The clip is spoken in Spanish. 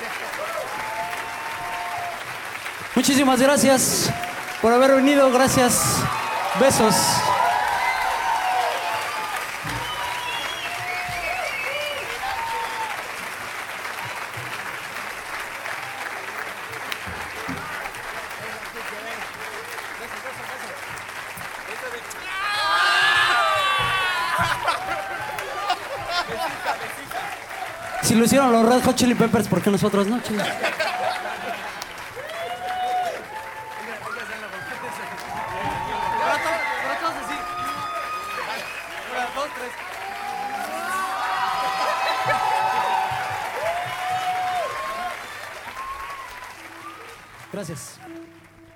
Muchísimas gracias por haber venido. Gracias. Besos. Si lo hicieron los Red Hot Chili Peppers, ¿por qué nosotros no, chile? Gracias.